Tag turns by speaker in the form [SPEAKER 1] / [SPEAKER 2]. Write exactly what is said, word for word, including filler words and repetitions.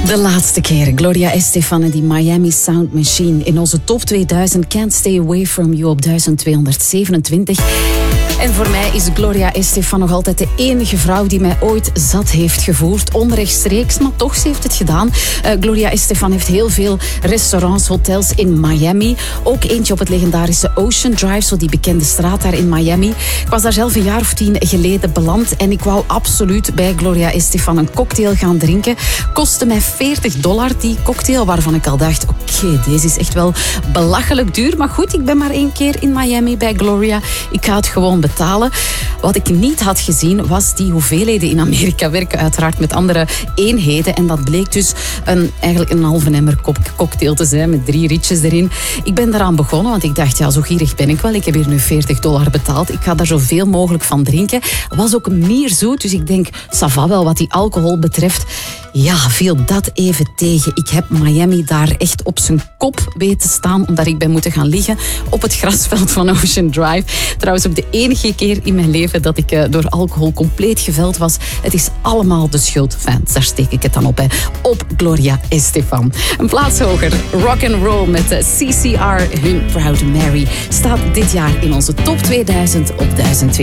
[SPEAKER 1] De laatste keer. Gloria Estefan en die Miami Sound Machine. In onze top tweeduizend Can't Stay Away From You op duizend tweehonderdzevenentwintig. En voor mij is Gloria Estefan nog altijd de enige vrouw die mij ooit zat heeft gevoerd. Onrechtstreeks, maar toch, ze heeft het gedaan. Uh, Gloria Estefan heeft heel veel restaurants, hotels in Miami. Ook eentje op het legendarische Ocean Drive, zo die bekende straat daar in Miami. Ik was daar zelf een jaar of tien geleden beland en ik wou absoluut bij Gloria Estefan een cocktail gaan drinken. Kostte mij veertig dollar die cocktail, waarvan ik al dacht, oké, okay, deze is echt wel belachelijk duur. Maar goed, ik ben maar één keer in Miami bij Gloria. Ik ga het gewoon betalen. Wat ik niet had gezien was die hoeveelheden in Amerika werken uiteraard met andere eenheden. En dat bleek dus een, eigenlijk een halve emmer cocktail te zijn met drie rietjes erin. Ik ben daaraan begonnen, want ik dacht, ja, zo gierig ben ik wel. Ik heb hier nu veertig dollar betaald. Ik ga daar zoveel mogelijk van drinken. Was ook mierzoet, dus ik denk, ça va wel wat die alcohol betreft. Ja, viel dat even tegen. Ik heb Miami daar echt op zijn kop weten staan, omdat ik ben moeten gaan liggen op het grasveld van Ocean Drive. Trouwens ook de enige keer in mijn leven dat ik uh, door alcohol compleet geveld was. Het is allemaal de schuld, enfin, daar steek ik het dan op, hè, op Gloria Estefan. Een plaats hoger, rock and roll met de C C R, hun Proud Mary, staat dit jaar in onze top tweeduizend op duizend tweehonderd.